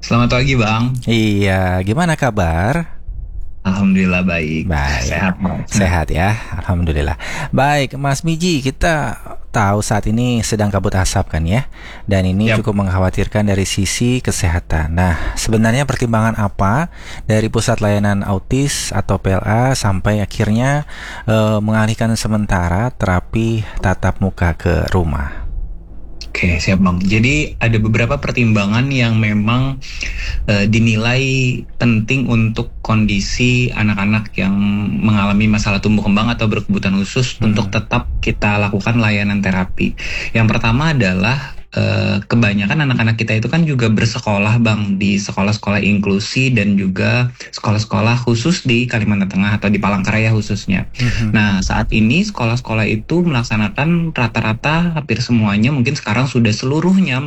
Selamat pagi Bang. Iya, gimana kabar? Alhamdulillah baik. Baik, Sehat Bang. sehat ya, Alhamdulillah. Baik, Mas Miji, kita tahu saat ini sedang kabut asap kan ya, dan ini Yap. cukup mengkhawatirkan dari sisi kesehatan. Nah, sebenarnya pertimbangan apa dari Pusat Layanan Autis atau PLA sampai akhirnya mengalihkan sementara terapi tatap muka ke rumah? Oke, siap Bang. Jadi ada beberapa pertimbangan yang memang dinilai penting untuk kondisi anak-anak yang mengalami masalah tumbuh kembang atau berkebutuhan khusus untuk tetap kita lakukan layanan terapi. Yang pertama adalah kebanyakan anak-anak kita itu kan juga bersekolah Bang di sekolah-sekolah inklusi dan juga sekolah-sekolah khusus di Kalimantan Tengah atau di Palangkaraya khususnya. Nah, saat ini sekolah-sekolah itu melaksanakan rata-rata hampir semuanya mungkin sekarang sudah seluruhnya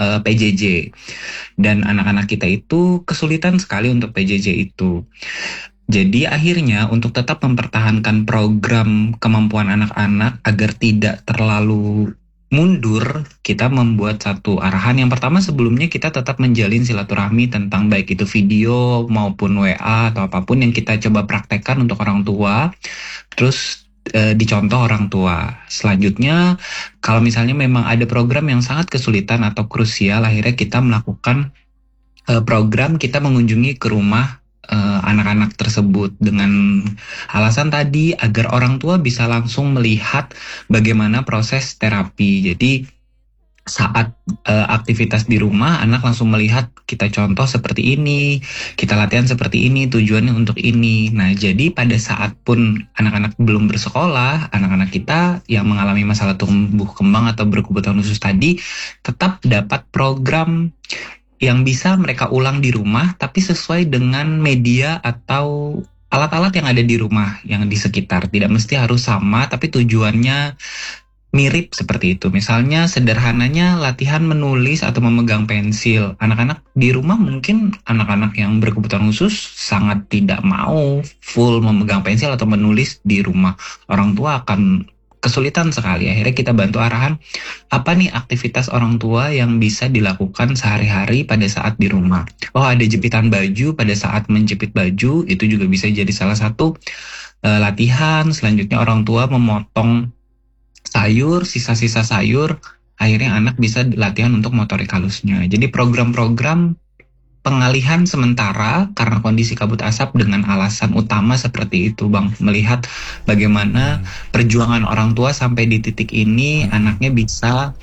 PJJ. Dan anak-anak kita itu kesulitan sekali untuk PJJ itu. Jadi akhirnya untuk tetap mempertahankan program kemampuan anak-anak agar tidak terlalu mundur, kita membuat satu arahan. Yang pertama, sebelumnya kita tetap menjalin silaturahmi tentang baik itu video maupun WA atau apapun yang kita coba praktekkan untuk orang tua. Terus dicontoh orang tua. Selanjutnya, kalau misalnya memang ada program yang sangat kesulitan atau krusial, akhirnya kita melakukan program kita mengunjungi ke rumah anak-anak tersebut dengan alasan tadi agar orang tua bisa langsung melihat bagaimana proses terapi. Jadi saat aktivitas di rumah, anak langsung melihat kita contoh seperti ini, kita latihan seperti ini, tujuannya untuk ini. Nah, jadi pada saat pun anak-anak belum bersekolah, anak-anak kita yang mengalami masalah tumbuh kembang atau berkebutuhan khusus tadi tetap dapat program yang bisa mereka ulang di rumah, tapi sesuai dengan media atau alat-alat yang ada di rumah, yang di sekitar. Tidak mesti harus sama, tapi tujuannya mirip seperti itu. Misalnya sederhananya latihan menulis atau memegang pensil. Anak-anak di rumah mungkin anak-anak yang berkebutuhan khusus sangat tidak mau full memegang pensil atau menulis di rumah. Orang tua akan kesulitan sekali. Akhirnya kita bantu arahan apa nih aktivitas orang tua yang bisa dilakukan sehari-hari pada saat di rumah. Oh, ada jepitan baju pada saat menjepit baju, itu juga bisa jadi salah satu latihan. Selanjutnya orang tua memotong sayur, sisa-sisa sayur, akhirnya anak bisa latihan untuk motorik halusnya. Jadi program-program pengalihan sementara karena kondisi kabut asap dengan alasan utama seperti itu Bang, melihat bagaimana perjuangan orang tua sampai di titik ini anaknya bisa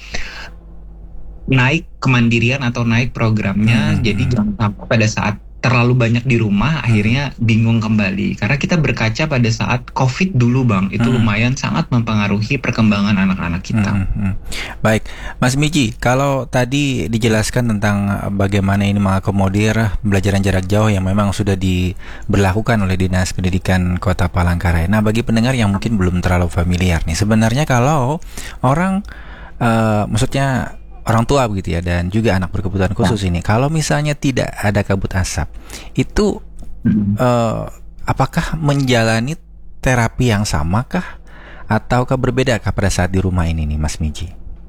naik kemandirian atau naik programnya. Jadi jangan sampai pada saat terlalu banyak di rumah akhirnya bingung kembali, karena kita berkaca pada saat COVID dulu Bang, itu lumayan sangat mempengaruhi perkembangan anak-anak kita. Baik, Mas Miji, kalau tadi dijelaskan tentang bagaimana ini mengakomodir pembelajaran jarak jauh yang memang sudah diberlakukan oleh Dinas Pendidikan Kota Palangkaraya. Nah, bagi pendengar yang mungkin belum terlalu familiar nih, sebenarnya kalau orang, maksudnya orang tua begitu ya, dan juga anak berkebutuhan khusus ini, kalau misalnya tidak ada kabut asap, itu apakah menjalani terapi yang samakah ataukah berbedakah pada saat di rumah ini nih, Mas Miji?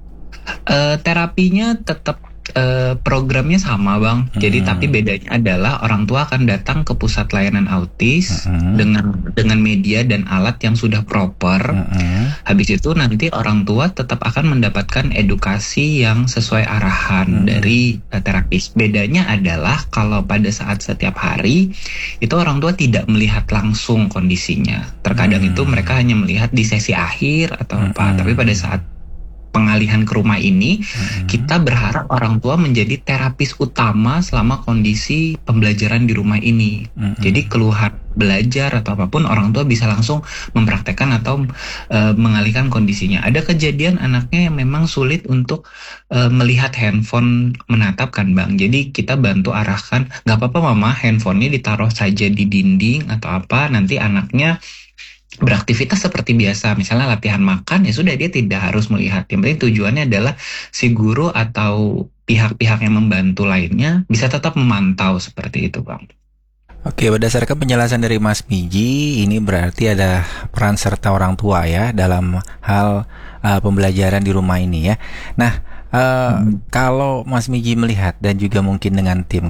Terapinya tetap programnya sama Bang. Jadi tapi bedanya adalah orang tua akan datang ke pusat layanan autis dengan media dan alat yang sudah proper. Habis itu nanti orang tua tetap akan mendapatkan edukasi yang sesuai arahan dari terapis. Bedanya adalah kalau pada saat setiap hari itu orang tua tidak melihat langsung kondisinya. Terkadang itu mereka hanya melihat di sesi akhir atau apa. Tapi pada saat pengalihan ke rumah ini, kita berharap orang tua menjadi terapis utama selama kondisi pembelajaran di rumah ini. Jadi keluhan belajar atau apapun orang tua bisa langsung mempraktekkan atau mengalihkan kondisinya. Ada kejadian anaknya yang memang sulit untuk melihat handphone menatap kan Bang. Jadi kita bantu arahkan, nggak apa-apa Mama, handphonenya ditaruh saja di dinding atau apa, nanti anaknya beraktivitas seperti biasa, misalnya latihan makan, ya sudah dia tidak harus melihat. Yang penting tujuannya adalah si guru atau pihak-pihak yang membantu lainnya bisa tetap memantau seperti itu Bang. Oke, berdasarkan penjelasan dari Mas Miji, ini berarti ada peran serta orang tua ya dalam hal pembelajaran di rumah ini ya. Nah, kalau Mas Miji melihat dan juga mungkin dengan tim